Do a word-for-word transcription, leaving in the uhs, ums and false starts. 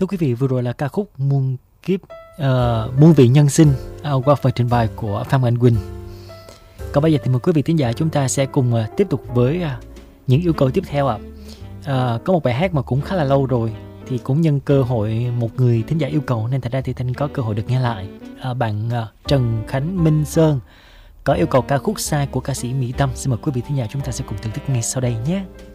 Thưa quý vị, vừa rồi là ca khúc Muôn Kiếp uh, Muôn Vị Nhân Sinh uh, qua phần trình bày của Phan Mạnh Quỳnh. Còn bây giờ thì mời quý vị thính giả chúng ta sẽ cùng uh, tiếp tục với uh, những yêu cầu tiếp theo ạ. À. Uh, có một bài hát mà cũng khá là lâu rồi, thì cũng nhân cơ hội một người thính giả yêu cầu nên thật ra thì Thanh có cơ hội được nghe lại. Uh, bạn uh, Trần Khánh Minh Sơn có yêu cầu ca khúc Sai của ca sĩ Mỹ Tâm. Xin mời quý vị thính giả chúng ta sẽ cùng thưởng thức ngay sau đây nhé.